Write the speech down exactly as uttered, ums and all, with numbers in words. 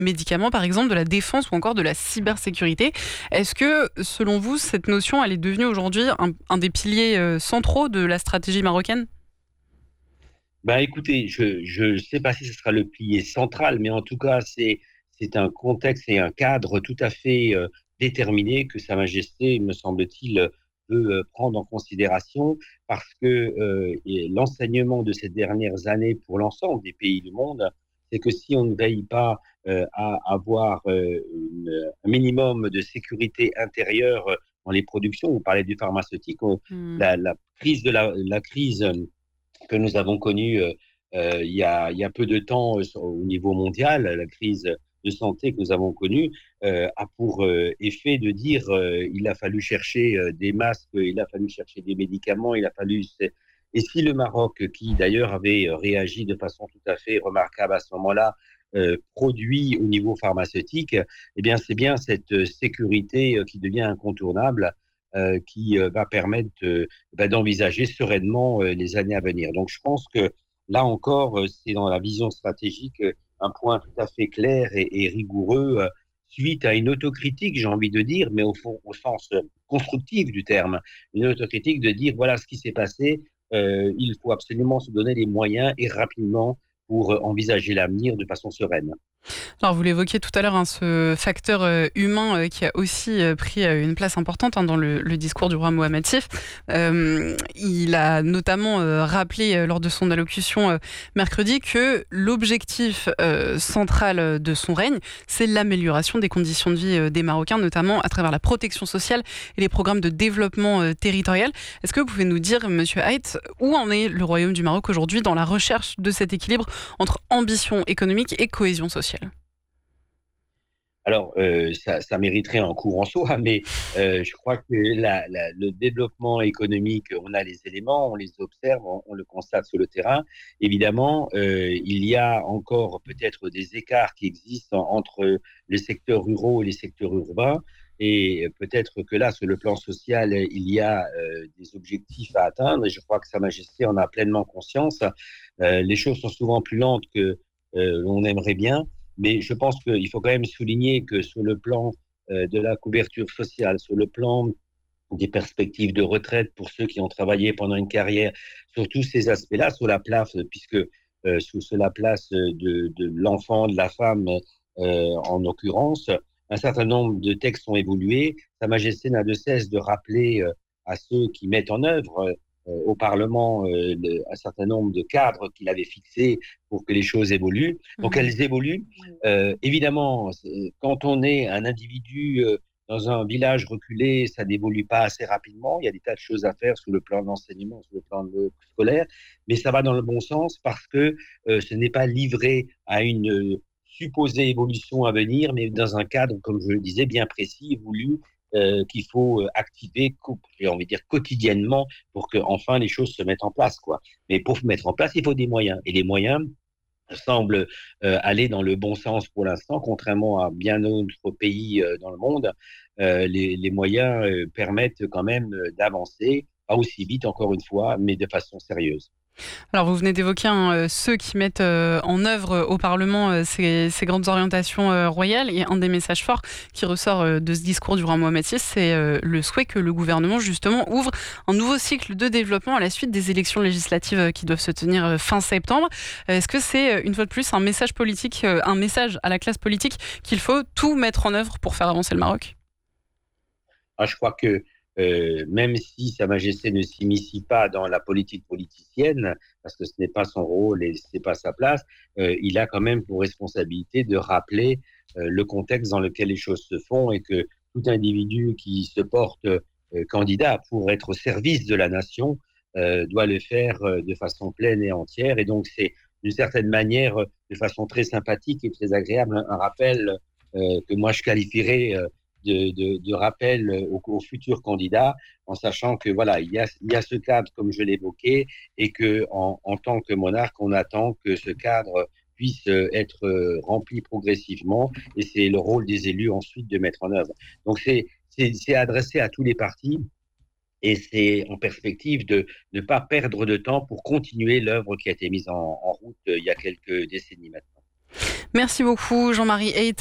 médicaments, par exemple, de la défense ou encore de la cybersécurité. Est-ce que, selon vous, cette notion, elle est devenue aujourd'hui un, un des piliers euh, centraux de la stratégie marocaine ? Ben, écoutez, je ne sais pas si ce sera le pilier central, mais en tout cas, c'est, c'est un contexte et un cadre tout à fait euh, déterminé que Sa Majesté, me semble-t-il, veut euh, prendre en considération parce que euh, et l'enseignement de ces dernières années pour l'ensemble des pays du monde, c'est que si on ne veille pas euh, à avoir euh, une- un minimum de sécurité intérieure dans les productions, vous parlez du pharmaceutique, on- Hmm. la, la crise de la, la crise que nous avons connue euh, euh, il y a, il y a peu de temps euh, au niveau mondial, la crise de santé que nous avons connue, euh, a pour euh, effet de dire euh, il a fallu chercher euh, des masques, il a fallu chercher des médicaments, il a fallu... Et si le Maroc, qui d'ailleurs avait réagi de façon tout à fait remarquable à ce moment-là, euh, produit au niveau pharmaceutique, eh bien c'est bien cette sécurité euh, qui devient incontournable euh, qui euh, va permettre euh, bah, d'envisager sereinement euh, les années à venir. Donc, je pense que là encore, euh, c'est dans la vision stratégique euh, un point tout à fait clair et, et rigoureux euh, suite à une autocritique, j'ai envie de dire, mais au fond, au sens euh, constructif du terme, une autocritique de dire voilà ce qui s'est passé, euh, il faut absolument se donner les moyens et rapidement pour euh, envisager l'avenir de façon sereine. Alors, vous l'évoquiez tout à l'heure, hein, ce facteur euh, humain euh, qui a aussi euh, pris euh, une place importante hein, dans le, le discours du roi Mohammed six. Euh, il a notamment euh, rappelé euh, lors de son allocution euh, mercredi que l'objectif euh, central de son règne, c'est l'amélioration des conditions de vie euh, des Marocains, notamment à travers la protection sociale et les programmes de développement euh, territorial. Est-ce que vous pouvez nous dire, Monsieur Haidt, où en est le Royaume du Maroc aujourd'hui dans la recherche de cet équilibre entre ambition économique et cohésion sociale ? Alors, euh, ça, ça mériterait un cours en soi, mais euh, je crois que la, la, le développement économique, on a les éléments, on les observe, on, on le constate sur le terrain. Évidemment, euh, il y a encore peut-être des écarts qui existent entre les secteurs ruraux et les secteurs urbains. Et peut-être que là, sur le plan social, il y a euh, des objectifs à atteindre. Et je crois que Sa Majesté en a pleinement conscience. Euh, les choses sont souvent plus lentes que euh, l'on aimerait bien. Mais je pense qu'il faut quand même souligner que sur le plan euh, de la couverture sociale, sur le plan des perspectives de retraite pour ceux qui ont travaillé pendant une carrière, sur tous ces aspects-là, sur la place, puisque euh, sous, sur la place de, de l'enfant, de la femme euh, en l'occurrence, un certain nombre de textes ont évolué. Sa Majesté n'a de cesse de rappeler euh, à ceux qui mettent en œuvre euh, au Parlement euh, le, un certain nombre de cadres qu'il avait fixés pour que les choses évoluent. Donc Mmh. elles évoluent. Euh, évidemment, quand on est un individu euh, dans un village reculé, ça n'évolue pas assez rapidement. Il y a des tas de choses à faire sur le plan de l'enseignement, sur le plan de scolaire, mais ça va dans le bon sens parce que euh, ce n'est pas livré à une euh, supposée évolution à venir, mais dans un cadre, comme je le disais, bien précis, voulu, euh, qu'il faut activer, j'ai envie de dire quotidiennement, pour que enfin les choses se mettent en place, quoi. Mais pour se mettre en place, il faut des moyens, et les moyens semble euh, aller dans le bon sens pour l'instant, contrairement à bien d'autres pays euh, dans le monde. Euh, les, les moyens euh, permettent quand même euh, d'avancer, pas aussi vite encore une fois, mais de façon sérieuse. Alors, vous venez d'évoquer hein, euh, ceux qui mettent euh, en œuvre euh, au Parlement euh, ces, ces grandes orientations euh, royales. Et un des messages forts qui ressort euh, de ce discours du roi Mohammed six, c'est euh, le souhait que le gouvernement, justement, ouvre un nouveau cycle de développement à la suite des élections législatives euh, qui doivent se tenir euh, fin septembre. Euh, est-ce que c'est, euh, une fois de plus, un message politique, euh, un message à la classe politique qu'il faut tout mettre en œuvre pour faire avancer le Maroc ? Ah, je crois que euh, même si Sa Majesté ne s'immisce pas dans la politique politicienne, parce que ce n'est pas son rôle et ce n'est pas sa place, euh, il a quand même pour responsabilité de rappeler euh, le contexte dans lequel les choses se font et que tout individu qui se porte euh, candidat pour être au service de la nation euh, doit le faire euh, de façon pleine et entière. Et donc c'est d'une certaine manière, de façon très sympathique et très agréable, un, un rappel euh, que moi je qualifierais euh, de, de, de rappel aux, aux futurs candidats, en sachant que voilà, il y a, il y a ce cadre, comme je l'évoquais, et que en, en tant que monarque, on attend que ce cadre puisse être rempli progressivement, et c'est le rôle des élus ensuite de mettre en œuvre. Donc c'est, c'est, c'est adressé à tous les partis, et c'est en perspective de ne pas perdre de temps pour continuer l'œuvre qui a été mise en, en route il y a quelques décennies maintenant. Merci beaucoup Jean-Marie Heit.